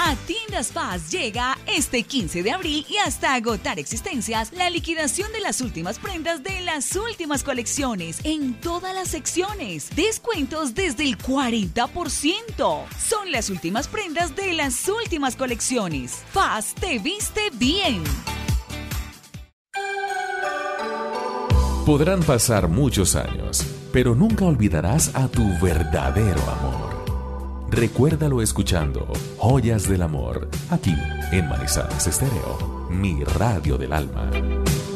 A Tiendas Paz llega este 15 de abril y hasta agotar existencias la liquidación de las últimas prendas de las últimas colecciones en todas las secciones. Descuentos desde el 40%. Son las últimas prendas de las últimas colecciones. Paz te viste bien. Podrán pasar muchos años, pero nunca olvidarás a tu verdadero amor. Recuérdalo escuchando Joyas del Amor, aquí en Manizales Estéreo, mi radio del alma.